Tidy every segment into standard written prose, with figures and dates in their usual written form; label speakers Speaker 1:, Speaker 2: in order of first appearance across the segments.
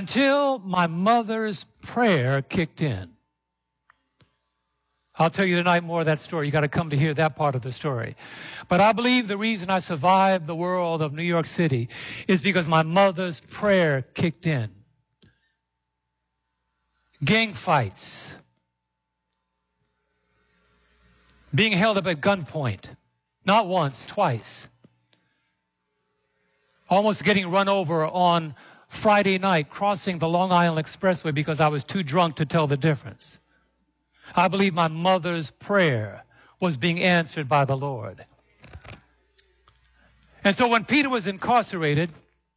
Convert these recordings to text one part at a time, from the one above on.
Speaker 1: until my mother's prayer kicked in. I'll tell you tonight more of that story. You got to come to hear that part of the story. But I believe the reason I survived the world of New York City is because my mother's prayer kicked in. Gang fights. Being held up at gunpoint. Not once, twice. Almost getting run over on Friday night crossing the Long Island Expressway because I was too drunk to tell the difference. I believe my mother's prayer was being answered by the Lord. And so when Peter was incarcerated,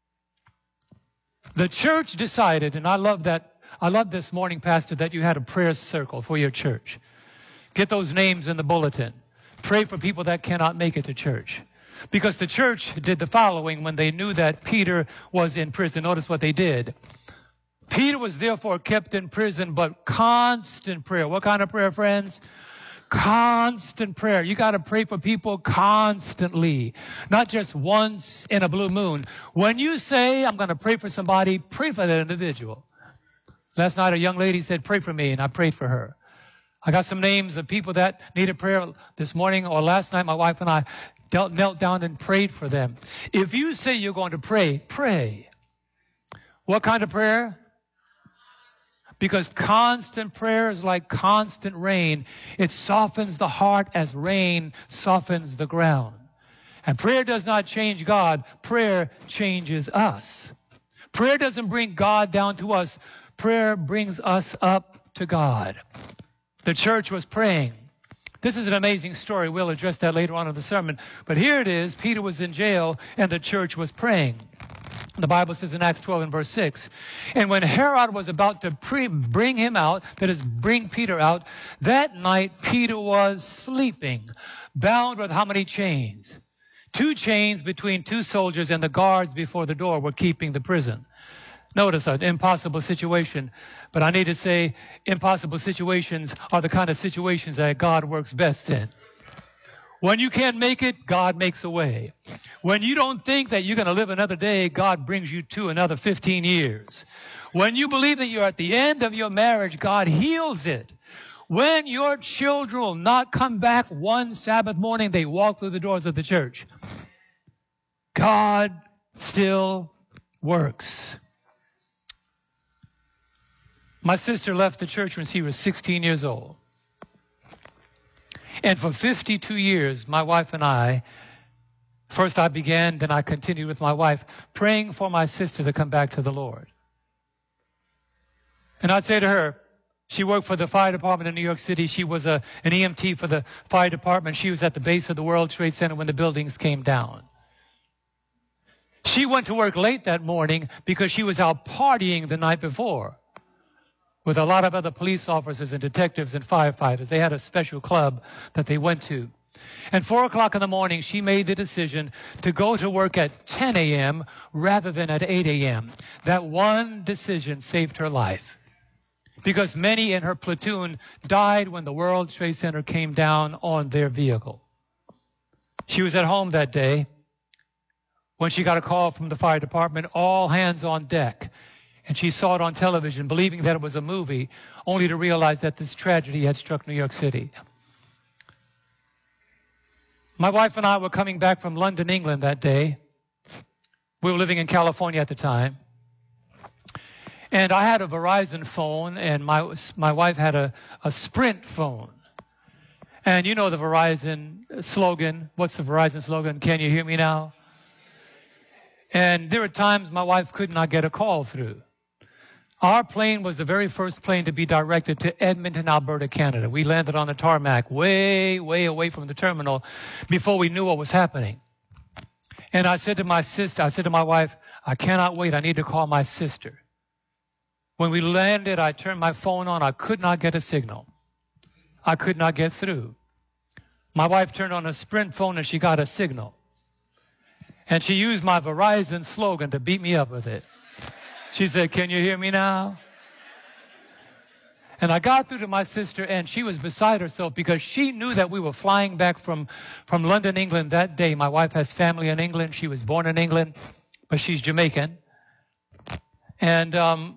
Speaker 1: the church decided, and I love this morning, Pastor, that you had a prayer circle for your church. Get those names in the bulletin. Pray for people that cannot make it to church. Because the church did the following when they knew that Peter was in prison. Notice what they did. Peter was therefore kept in prison, but constant prayer. What kind of prayer, friends? Constant prayer. You got to pray for people constantly, not just once in a blue moon. When you say, I'm going to pray for somebody, pray for that individual. Last night, a young lady said, pray for me, and I prayed for her. I got some names of people that needed prayer this morning or last night. My wife and I knelt down and prayed for them. If you say you're going to pray, pray. What kind of prayer? Because constant prayer is like constant rain. It softens the heart as rain softens the ground. And prayer does not change God. Prayer changes us. Prayer doesn't bring God down to us. Prayer brings us up to God. The church was praying. This is an amazing story. We'll address that later on in the sermon. But here it is. Peter was in jail and the church was praying. The Bible says in Acts 12 and verse 6, and when Herod was about to bring him out, that is, bring Peter out, that night Peter was sleeping, bound with how many chains? 2 chains between 2 soldiers, and the guards before the door were keeping the prison. Notice an impossible situation, but I need to say impossible situations are the kind of situations that God works best in. When you can't make it, God makes a way. When you don't think that you're going to live another day, God brings you to another 15 years. When you believe that you're at the end of your marriage, God heals it. When your children will not come back one Sabbath morning, they walk through the doors of the church. God still works. My sister left the church when she was 16 years old. And for 52 years, my wife and I, first I began, then I continued with my wife, praying for my sister to come back to the Lord. And I'd say to her, she worked for the fire department in New York City. She was an EMT for the fire department. She was at the base of the World Trade Center when the buildings came down. She went to work late that morning because she was out partying the night before with a lot of other police officers and detectives and firefighters. They had a special club that they went to. And 4 o'clock in the morning, she made the decision to go to work at 10 a.m. rather than at 8 a.m. That one decision saved her life, because many in her platoon died when the World Trade Center came down on their vehicle. She was at home that day when she got a call from the fire department, all hands on deck. And she saw it on television, believing that it was a movie, only to realize that this tragedy had struck New York City. My wife and I were coming back from London, England that day. We were living in California at the time. And I had a Verizon phone, and my wife had a Sprint phone. And you know the Verizon slogan. What's the Verizon slogan? Can you hear me now? And there were times my wife could not get a call through. Our plane was the very first plane to be directed to Edmonton, Alberta, Canada. We landed on the tarmac way, way away from the terminal before we knew what was happening. And I said to my wife, I cannot wait. I need to call my sister. When we landed, I turned my phone on. I could not get a signal. I could not get through. My wife turned on a Sprint phone and she got a signal. And she used my Verizon slogan to beat me up with it. She said, can you hear me now? And I got through to my sister, and she was beside herself because she knew that we were flying back from London, England that day. My wife has family in England. She was born in England, but she's Jamaican. And